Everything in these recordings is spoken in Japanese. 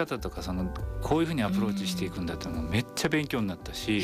方とかこういうふうにアプローチしていくんだってのもめっちゃ勉強になったし、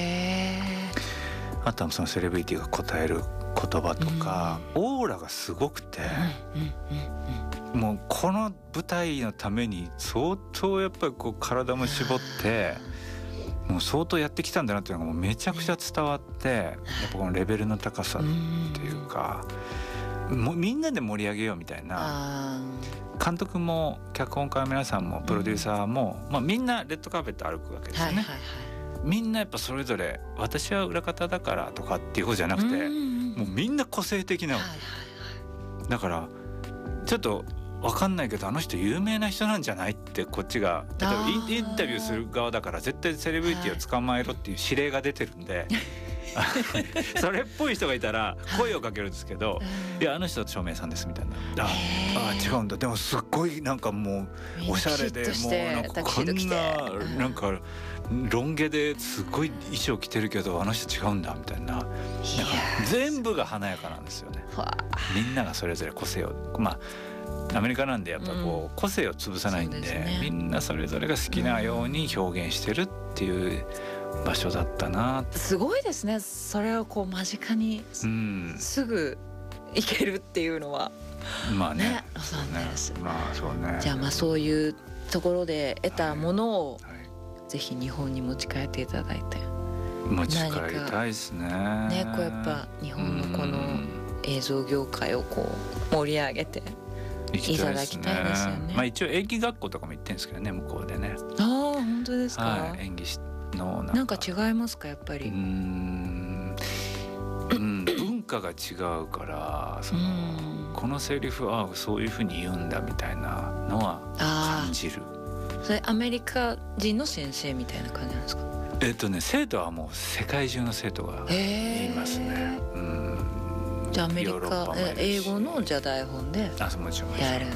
あとはそのセレブリティが答える言葉とか、オーラがすごくて、もうこの舞台のために相当やっぱりこう体も絞ってもう相当やってきたんだなっていうのがもうめちゃくちゃ伝わって、やっぱこのレベルの高さっていうか、もうみんなで盛り上げようみたいな。監督も脚本家の皆さんもプロデューサーも、みんなレッドカーペット歩くわけですよね。みんなやっぱそれぞれ私は裏方だからとかっていうことじゃなくて、もうみんな個性的なわけ。だからちょっと分かんないけどあの人有名な人なんじゃないってこっちが例えばインタビューする側だから絶対セレブリティを捕まえろっていう指令が出てるんでそれっぽい人がいたら声をかけるんですけど、いやあの人照明さんですみたいな、違うんだ、でもすっごいなんかもうおしゃれでもうなんかこんななんかロン毛ですごい衣装着てるけどあの人違うんだみたいな、なんか全部が華やかなんですよね。みんながそれぞれ個性をアメリカなんでやっぱこう個性を潰さないんで、みんなそれぞれが好きなように表現してるっていう場所だったな。 すごいですね、それをこう間近にすぐ行けるっていうのは。ロサンゼルス。じゃあそういうところで得たものをぜひ日本に持ち帰っていただいて。 持ち帰りたいですね。 こうやっぱ日本のこの映像業界をこう盛り上げていただきたいですよね。 一応演技学校とかも行ってるんですけどね、向こうでね。 本当ですか。 演技のなんか違いますかやっぱり。 文化が違うからこのセリフそういうふうに言うんだみたいなのは感じる。 それアメリカ人の先生みたいな感じなんですか。 生徒はもう世界中の生徒がいますね。 じゃあアメリカ英語のじゃあ台本でやるんだ。 もちろん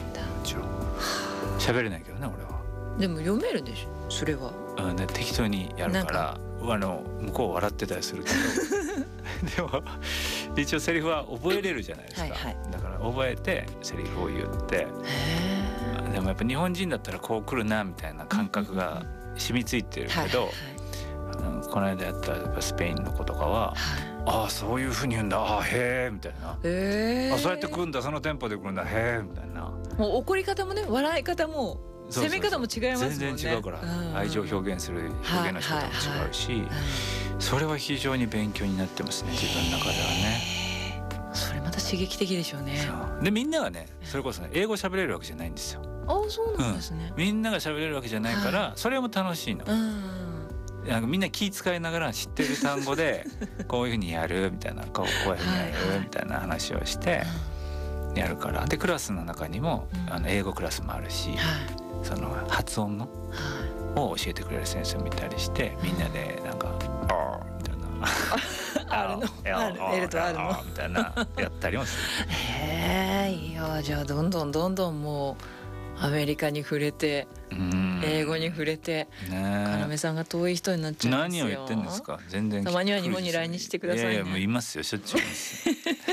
喋れないけどね俺は。 でも読めるでしょそれは。 適当にやるから向こう笑ってたりするけどでも一応セリフは覚えれるじゃないですか。だから覚えてセリフを言って、でもやっぱ日本人だったらこう来るなみたいな感覚が染みついてるけど、この間やったやっぱスペインの子とかは、そういう風に言うんだ、へえみたいな、そうやって来るんだ、そのテンポで来るんだ、へえみたいな。 もう怒り方もね、笑い方も攻め方も違いますもんね。 全然違うから、愛情を表現する表現の仕方も違うし、それは非常に勉強になってますね、自分の中ではね。 それまた刺激的でしょうね。 でみんながね、それこそね、英語喋れるわけじゃないんですよ。 そうなんですね。 みんなが喋れるわけじゃないから、それも楽しいの。なんかみんな気遣いながら知ってる単語でこういうふうにやるみたいな、こういうふうにやるみたいな話をしてやるから。でクラスの中にも英語クラスもあるし、その発音を教えてくれる先生もいたりして、みんなでなんかみたいな L と R のみたいなやったりもする。 いや、じゃあどんどんもうアメリカに触れて、英語に触れて、要さんが遠い人になっちゃうんですよ。 何を言ってんですか。全然たまには日本に来日してくださいね。 いやもういますよ、しょっちゅういます